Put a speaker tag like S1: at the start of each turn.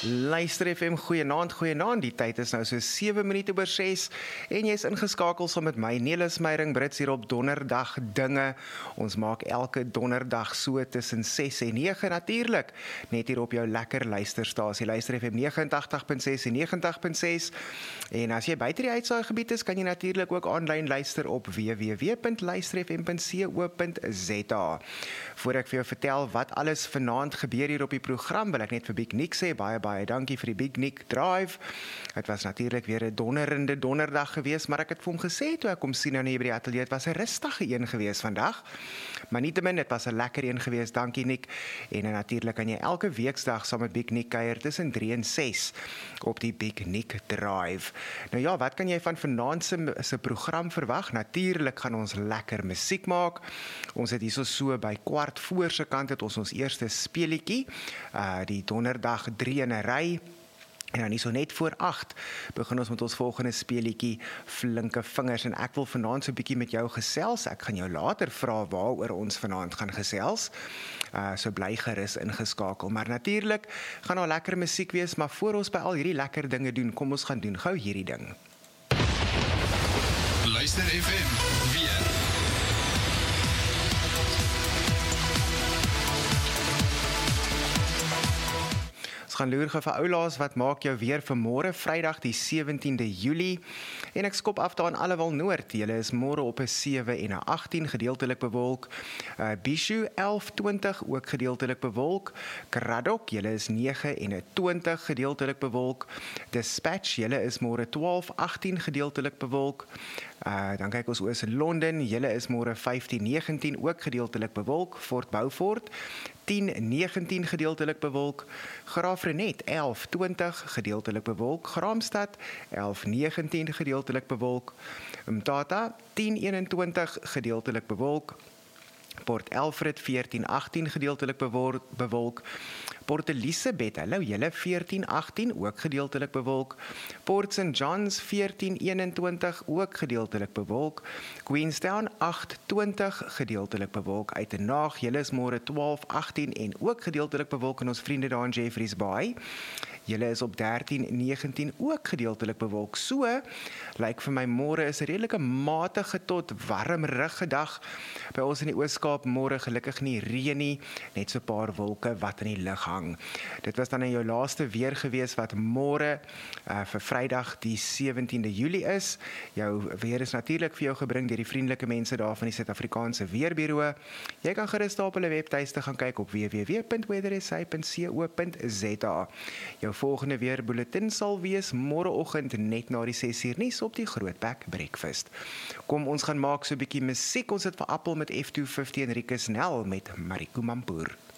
S1: Luister FM, goeienaand, die tyd is nou so 7 minute oor 6 en jy is ingeskakel saam met my, Nelis Meyring Brits hier op donderdag dinge. Ons maak elke donderdag so tussen 6 en 9 natuurlik, net hier op jou lekker luisterstasie, Luister FM 89.6 en 90.6 en as jy buite die uitsaai gebied is, kan jy natuurlik ook aanlyn luister op www.luisterfm.co.za. Voor ek vir jou vertel wat alles vanaand gebeur hier op die program, wil ek net vir Big Nick sê, baie dankie vir die Big Nick Drive. Het was natuurlik weer 'n donderende donderdag geweest, maar ek het vir hom gesê toe ek kom sien nou nie by die ateljee, het was 'n rustige een geweest vandag. Maar nietemin, dit was 'n lekker een geweest. Dankie Nick. En natuurlik kan jy elke weeksdag saam met Big Nick kuier tussen 3 en 6 op die Big Nick Drive. Nou ja, wat kan jy van vanaand se program verwag? Natuurlik gaan ons lekker musiek maak. Ons het hierso so by 15:15 se kant het ons eerste speletjie, die donderdag 3 in 'n ry. En dan so net voor 8 begin ons met ons volgende speletjie, Flinke Vingers. En ek wil vanaand so 'n bietjie met jou gesels. Ek gaan jou later vra waaroor ons vanaand gaan gesels. So bly gerus ingeskakel. Maar natuurlik gaan daar lekker musiek wees, maar voor ons by al hierdie lekker dinge doen, kom ons gaan doen gou hierdie ding.
S2: Luister FM weer.
S1: Ons gaan loer vir oulaas, wat maak jou weer vir môre, Vrydag die 17de Julie. En ek skop af daar in Allewal Noord. Julle is môre op 'n 7 en 'n 18 gedeeltelik bewolk. Bishu 11:20 ook gedeeltelik bewolk. Kraddock, julle is 9 en 'n 20 gedeeltelik bewolk. Dispatch, julle is môre 12:18 gedeeltelik bewolk. Dan kyk ons oor in Londen, julle is môre 15:19 ook gedeeltelik bewolk. Fort Beaufort 10:19 gedeeltelik bewolk. Graafrenet 11:20 gedeeltelik bewolk. Graamsstad 11:19 gedeeltelik bewolk. Mthatha 10:21 gedeeltelik bewolk. Port Elfrid 14:18 gedeeltelik bewolk. Port Elizabeth, hallo julle 14:18 ook gedeeltelik bewolk. Port St Johns 14:21 ook gedeeltelik bewolk. Queenstown 8:20 gedeeltelik bewolk. Uitenaag, julle is môre 12:18 en ook gedeeltelik bewolk in ons vriende daar in Jeffreys Bay. Julle is op 13:19 ook gedeeltelik bewolk. So lyk vir my môre is 'n redelike matige tot warmrige dag by ons in die Oos-Kaap. Môre gelukkig nie reën nie, net so 'n paar wolke wat in die lug hang. Dit was dan in jou laaste weer gewees wat môre vir Vrydag die 17de Julie is. Jou weer is natuurlik vir jou gebring deur die vriendelike mense daar van die Suid-Afrikaanse Weerbureau. Jy kan gerus daar op hulle webtuiste gaan kyk op www.weathersa.co.za. Jou volgende weerbulletin sal wees môreoggend net na die 6uur nuus op die Grootbek Breakfast. Kom, ons gaan maak so 'n bietjie musiek. Ons het vir Appel met F250 en Rikus Nel met Mariku Mampoer.